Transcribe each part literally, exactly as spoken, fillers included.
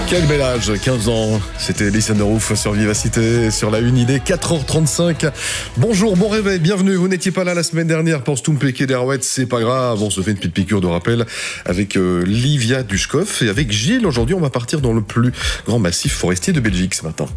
Quel bel âge, quinze ans, c'était Listen the Roof sur Vivacité, sur la une, il est quatre heures trente-cinq. Bonjour, bon réveil, bienvenue, vous n'étiez pas là la semaine dernière pour Stoumpe et Kederouet, c'est pas grave, on se fait une petite piqûre de rappel avec euh, Livia Dushkov et avec Gilles. Aujourd'hui, on va partir dans le plus grand massif forestier de Belgique ce matin.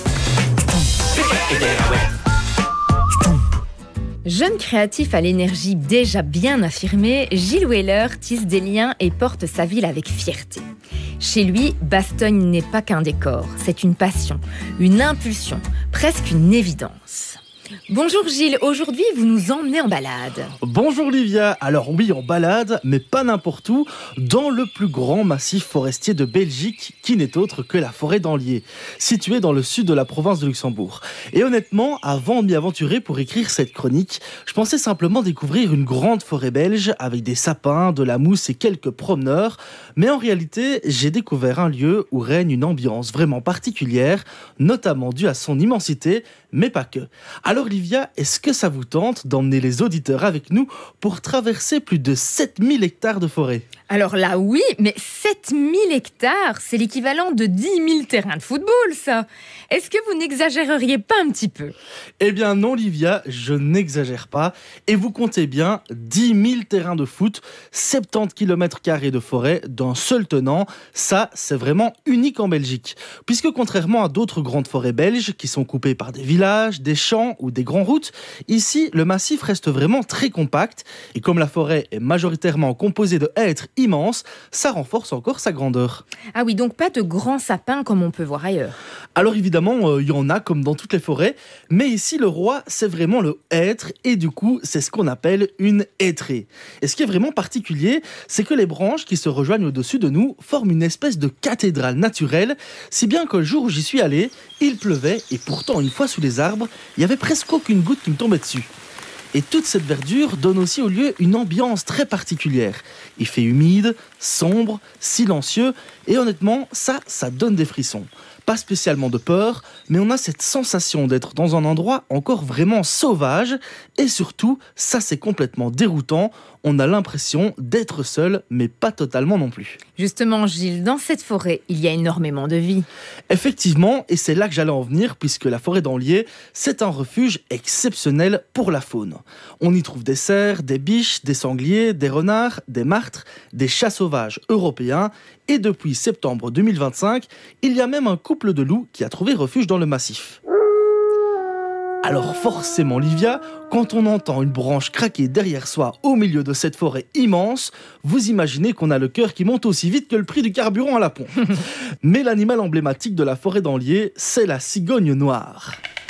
Jeune créatif à l'énergie déjà bien affirmée, Gilles Wheeler tisse des liens et porte sa ville avec fierté. Chez lui, Bastogne n'est pas qu'un décor, c'est une passion, une impulsion, presque une évidence. Bonjour Gilles, aujourd'hui vous nous emmenez en balade. Bonjour Livia, alors oui en balade, mais pas n'importe où, dans le plus grand massif forestier de Belgique, qui n'est autre que la forêt d'Anlier, située dans le sud de la province de Luxembourg. Et honnêtement, avant de m'y aventurer pour écrire cette chronique, je pensais simplement découvrir une grande forêt belge avec des sapins, de la mousse et quelques promeneurs, mais en réalité, j'ai découvert un lieu où règne une ambiance vraiment particulière, notamment due à son immensité, mais pas que. Alors Livia, est-ce que ça vous tente d'emmener les auditeurs avec nous pour traverser plus de sept mille hectares de forêt ? Alors là oui, mais sept mille hectares, c'est l'équivalent de dix mille terrains de football ça. Est-ce que vous n'exagéreriez pas un petit peu ? Eh bien non Livia, je n'exagère pas. Et vous comptez bien, dix mille terrains de foot, soixante-dix kilomètres carrés de forêt d'un seul tenant. Ça, c'est vraiment unique en Belgique. Puisque contrairement à d'autres grandes forêts belges qui sont coupées par des villages, des champs ou des grandes routes, ici, le massif reste vraiment très compact. Et comme la forêt est majoritairement composée de hêtres immenses, ça renforce encore sa grandeur. Ah oui, donc pas de grands sapins comme on peut voir ailleurs. Alors évidemment, il euh, y en a comme dans toutes les forêts, mais ici le roi, c'est vraiment le hêtre, et du coup, c'est ce qu'on appelle une hêtrée. Et ce qui est vraiment particulier, c'est que les branches qui se rejoignent au-dessus de nous forment une espèce de cathédrale naturelle, si bien que le jour où j'y suis allé, il pleuvait, et pourtant, une fois sous les arbres, il n'y avait presque aucune goutte qui me tombait dessus. Et toute cette verdure donne aussi au lieu une ambiance très particulière. Il fait humide, sombre, silencieux, et honnêtement, ça, ça donne des frissons. Pas spécialement de peur, mais on a cette sensation d'être dans un endroit encore vraiment sauvage, et surtout, ça c'est complètement déroutant, on a l'impression d'être seul, mais pas totalement non plus. Justement Gilles, dans cette forêt, il y a énormément de vie. Effectivement, et c'est là que j'allais en venir, puisque la forêt d'Anlier, c'est un refuge exceptionnel pour la faune. On y trouve des cerfs, des biches, des sangliers, des renards, des martres, des chats sauvages européens, et depuis septembre deux mille vingt-cinq, il y a même un couple de loups qui a trouvé refuge dans le massif. Alors forcément Livia, quand on entend une branche craquer derrière soi au milieu de cette forêt immense, vous imaginez qu'on a le cœur qui monte aussi vite que le prix du carburant à la pompe. Mais l'animal emblématique de la forêt d'Anlier, c'est la cigogne noire.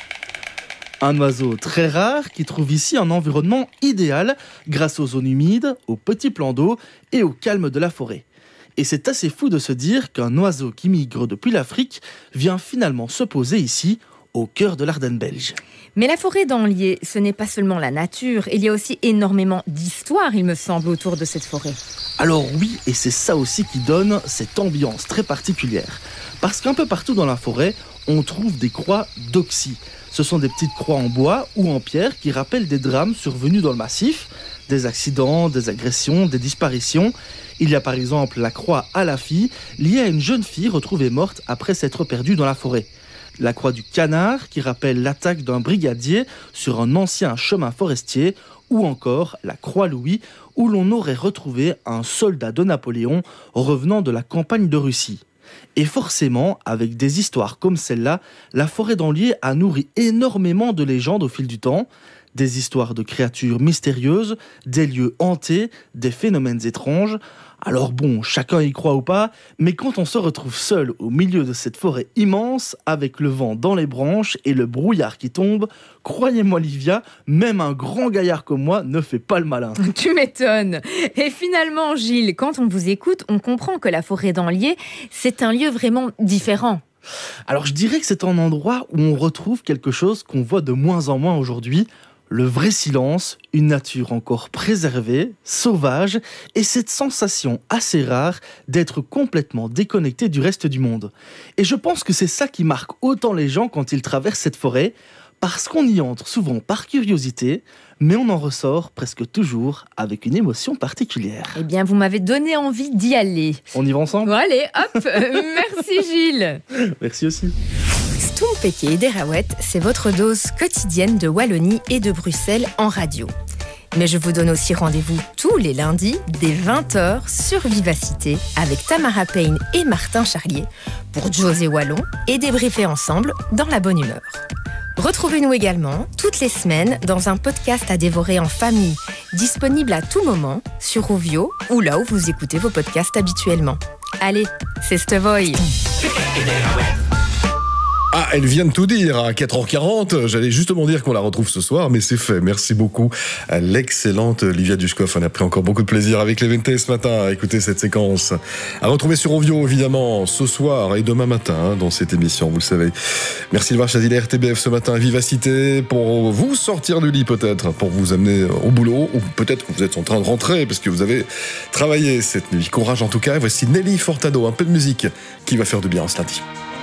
Un oiseau très rare qui trouve ici un environnement idéal grâce aux zones humides, aux petits plans d'eau et au calme de la forêt. Et c'est assez fou de se dire qu'un oiseau qui migre depuis l'Afrique vient finalement se poser ici, au cœur de l'Ardenne belge. Mais la forêt d'Anlier, ce n'est pas seulement la nature, il y a aussi énormément d'histoire, il me semble, autour de cette forêt. Alors oui, et c'est ça aussi qui donne cette ambiance très particulière. Parce qu'un peu partout dans la forêt, on trouve des croix d'oxy. Ce sont des petites croix en bois ou en pierre qui rappellent des drames survenus dans le massif, des accidents, des agressions, des disparitions. Il y a par exemple la croix à la fille, liée à une jeune fille retrouvée morte après s'être perdue dans la forêt. La croix du canard, qui rappelle l'attaque d'un brigadier sur un ancien chemin forestier, ou encore la croix Louis, où l'on aurait retrouvé un soldat de Napoléon revenant de la campagne de Russie. Et forcément, avec des histoires comme celle-là, la forêt d'Anlier a nourri énormément de légendes au fil du temps. Des histoires de créatures mystérieuses, des lieux hantés, des phénomènes étranges. Alors bon, chacun y croit ou pas, mais quand on se retrouve seul au milieu de cette forêt immense, avec le vent dans les branches et le brouillard qui tombe, croyez-moi Livia, même un grand gaillard comme moi ne fait pas le malin. Tu m'étonnes. Et finalement Gilles, quand on vous écoute, on comprend que la forêt d'Anlier, c'est un lieu vraiment différent. Alors je dirais que c'est un endroit où on retrouve quelque chose qu'on voit de moins en moins aujourd'hui, le vrai silence, une nature encore préservée, sauvage, et cette sensation assez rare d'être complètement déconnecté du reste du monde. Et je pense que c'est ça qui marque autant les gens quand ils traversent cette forêt, Parce qu'on y entre souvent par curiosité, mais on en ressort presque toujours avec une émotion particulière. Eh bien, vous m'avez donné envie d'y aller. On y va ensemble ? Bon, allez, hop. Merci Gilles. Merci aussi. Stompeke et Derawet, c'est votre dose quotidienne de Wallonie et de Bruxelles en radio. Mais je vous donne aussi rendez-vous tous les lundis dès vingt heures sur Vivacité avec Tamara Payne et Martin Charlier pour José Wallon et débriefer ensemble dans la bonne humeur. Retrouvez-nous également toutes les semaines dans un podcast à dévorer en famille, disponible à tout moment sur Rovio ou là où vous écoutez vos podcasts habituellement. Allez, c'est Stevoy. Ah, elle vient de tout dire, à quatre heures quarante, j'allais justement dire qu'on la retrouve ce soir, mais c'est fait. Merci beaucoup à l'excellente Livia Dushkov. On a pris encore beaucoup de plaisir avec les Vente ce matin à écouter cette séquence. À retrouver sur Rovio, évidemment, ce soir et demain matin, hein, dans cette émission, vous le savez. Merci de voir choisi la R T B F ce matin, Vivacité, pour vous sortir du lit peut-être, pour vous amener au boulot, ou peut-être que vous êtes en train de rentrer parce que vous avez travaillé cette nuit. Courage en tout cas, et voici Nelly Furtado, un peu de musique qui va faire du bien ce lundi.